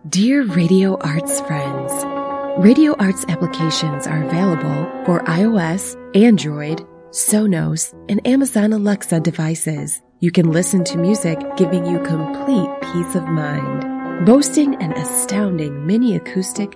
Dear Radio Arts friends, Radio Arts applications are available for iOS, Android, Sonos, and Amazon Alexa devices. You can listen to music giving you complete peace of mind. Boasting an astounding mini acoustic